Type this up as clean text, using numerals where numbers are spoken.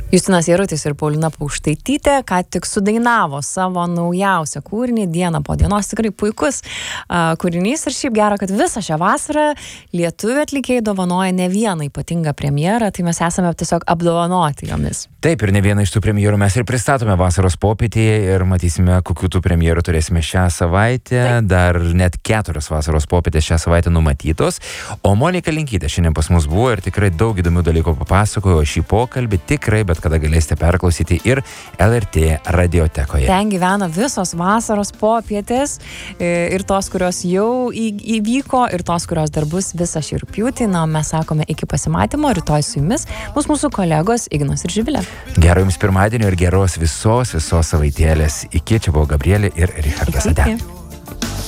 Justinas Jarutis ir Paulina Paukštaitytė ką tik sudainavo savo naujausią kūrinį Diena po dienos. Tikrai puikus kūrinys ir šiaip gera, kad visą šią vasarą lietuvių atlikėjai dovanoja ne vieną ypatingą premjerą, tai mes esame tiesiog apdovanoti jomis. Taip, ir ne vieną iš tų premjerų mes ir pristatome vasaros popietėje ir matysime, kokių tų premjerų turėsime šią savaitę. Taip. Dar net 4 vasaros popietės šią savaitę numatytos. O Monika Linkytė šiandien pas mus buvo ir tikrai daug įdomių dalykų papasakojo. Šį pokalbį tikrai bet kada galėsite perklausyti ir LRT radiotekoje. Ten gyvena visos vasaros popietės ir tos, kurios jau įvyko ir tos, kurios dar bus visą šį rugpjūtį. Na, mes sakome iki pasimatymo, rytoj su jumis bus mūsų kolegos Ignas ir Živilė. Gero jums pirmadienio ir geros visos savaitėlės. Iki, čia buvo Gabrielė ir Richardas. Iki.